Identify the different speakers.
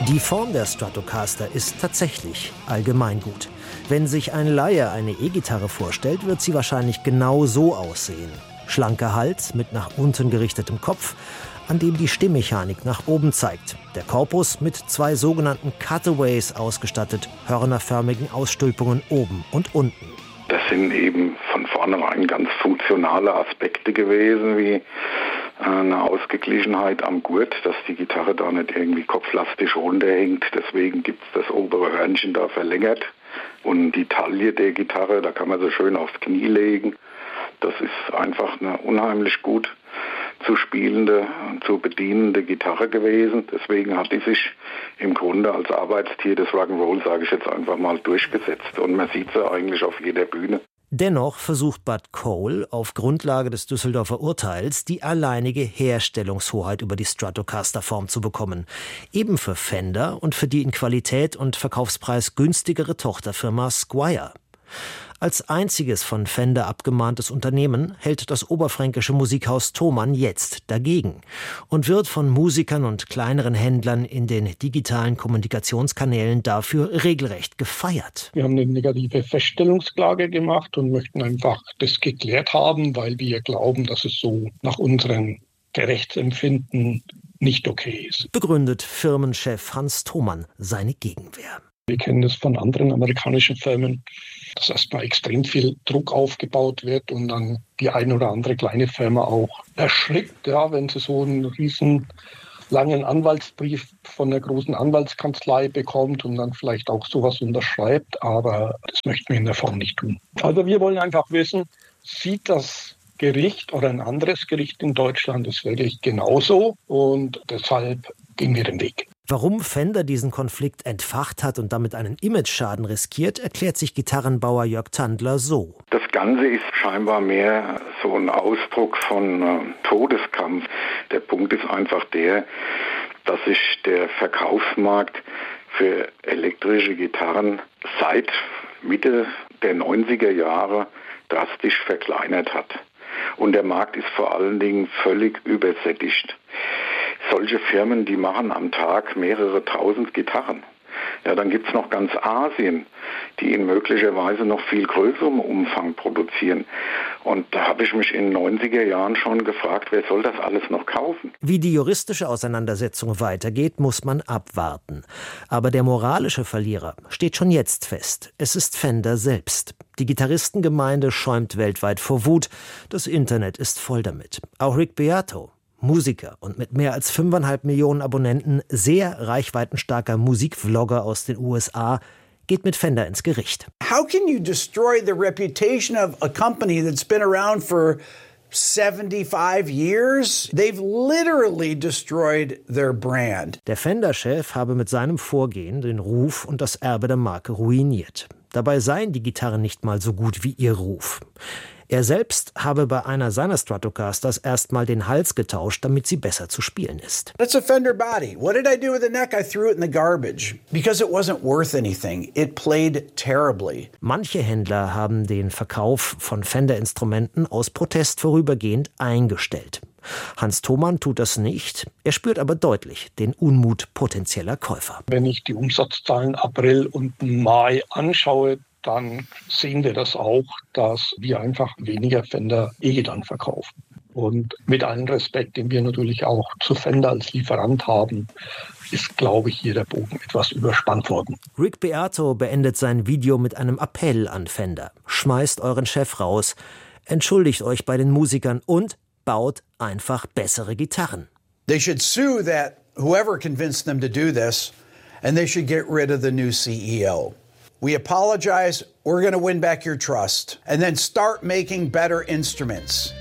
Speaker 1: Die Form der Stratocaster ist tatsächlich allgemeingut. Wenn sich ein Laie eine E-Gitarre vorstellt, wird sie wahrscheinlich genau so aussehen. Schlanker Hals mit nach unten gerichtetem Kopf, an dem die Stimmmechanik nach oben zeigt. Der Korpus mit 2 sogenannten Cutaways ausgestattet, hörnerförmigen Ausstülpungen oben und unten.
Speaker 2: Das sind eben von vornherein ganz funktionale Aspekte gewesen, wie eine Ausgeglichenheit am Gurt, dass die Gitarre da nicht irgendwie kopflastig runterhängt. Deswegen gibt es das obere Hörnchen da verlängert. Und die Taille der Gitarre, da kann man so schön aufs Knie legen. Das ist einfach eine unheimlich gut zu spielende, zu bedienende Gitarre gewesen. Deswegen hat die sich im Grunde als Arbeitstier des Rock'n'Roll, sage ich jetzt einfach mal, durchgesetzt. Und man sieht sie eigentlich auf jeder Bühne.
Speaker 1: Dennoch versucht Bud Cole auf Grundlage des Düsseldorfer Urteils die alleinige Herstellungshoheit über die Stratocaster-Form zu bekommen. Eben für Fender und für die in Qualität und Verkaufspreis günstigere Tochterfirma Squier. Als einziges von Fender abgemahntes Unternehmen hält das oberfränkische Musikhaus Thomann jetzt dagegen und wird von Musikern und kleineren Händlern in den digitalen Kommunikationskanälen dafür regelrecht gefeiert.
Speaker 3: Wir haben eine negative Feststellungsklage gemacht und möchten einfach das geklärt haben, weil wir glauben, dass es so nach unserem Rechtsempfinden nicht okay ist.
Speaker 1: Begründet Firmenchef Hans Thomann seine Gegenwehr.
Speaker 3: Wir kennen das von anderen amerikanischen Firmen, dass erstmal extrem viel Druck aufgebaut wird und dann die eine oder andere kleine Firma auch erschrickt, ja, wenn sie so einen riesen langen Anwaltsbrief von einer großen Anwaltskanzlei bekommt und dann vielleicht auch sowas unterschreibt. Aber das möchten wir in der Form nicht tun. Also wir wollen einfach wissen, sieht das Gericht oder ein anderes Gericht in Deutschland es wirklich genauso? Und deshalb gehen wir den Weg.
Speaker 1: Warum Fender diesen Konflikt entfacht hat und damit einen Imageschaden riskiert, erklärt sich Gitarrenbauer Jörg Tandler so.
Speaker 2: Das Ganze ist scheinbar mehr so ein Ausdruck von Todeskampf. Der Punkt ist einfach der, dass sich der Verkaufsmarkt für elektrische Gitarren seit Mitte der 90er Jahre drastisch verkleinert hat. Und der Markt ist vor allen Dingen völlig übersättigt. Solche Firmen, die machen am Tag mehrere tausend Gitarren. Ja, dann gibt's noch ganz Asien, die in möglicherweise noch viel größerem Umfang produzieren. Und da habe ich mich in den 90er Jahren schon gefragt, wer soll das alles noch kaufen?
Speaker 1: Wie die juristische Auseinandersetzung weitergeht, muss man abwarten. Aber der moralische Verlierer steht schon jetzt fest. Es ist Fender selbst. Die Gitarristengemeinde schäumt weltweit vor Wut. Das Internet ist voll damit. Auch Rick Beato, Musiker und mit mehr als 5,5 Millionen Abonnenten, sehr reichweitenstarker Musikvlogger aus den USA, geht mit Fender ins Gericht.
Speaker 4: How can you destroy the reputation of a company that's been around for 75 years? They've literally destroyed their brand.
Speaker 1: Der Fender-Chef habe mit seinem Vorgehen den Ruf und das Erbe der Marke ruiniert. Dabei seien die Gitarren nicht mal so gut wie ihr Ruf. Er selbst habe bei einer seiner Stratocasters erstmal den Hals getauscht, damit sie besser zu spielen ist.
Speaker 4: That's a Fender body. What did I do with the neck? I threw it in the garbage. Because it wasn't worth anything. It played terribly.
Speaker 1: Manche Händler haben den Verkauf von Fender-Instrumenten aus Protest vorübergehend eingestellt. Hans Thomann tut das nicht. Er spürt aber deutlich den Unmut potenzieller Käufer.
Speaker 3: Wenn ich die Umsatzzahlen April und Mai anschaue, dann sehen wir das auch, dass wir einfach weniger Fender E-Gitarren verkaufen. Und mit allem Respekt, den wir natürlich auch zu Fender als Lieferant haben, ist, glaube ich, hier der Bogen etwas überspannt worden.
Speaker 1: Rick Beato beendet sein Video mit einem Appell an Fender. Schmeißt euren Chef raus, entschuldigt euch bei den Musikern und baut einfach bessere Gitarren.
Speaker 4: They should sue that whoever convinced them to do this, and they should get rid of the new CEO. We apologize, we're going to win back your trust, and then start making better instruments.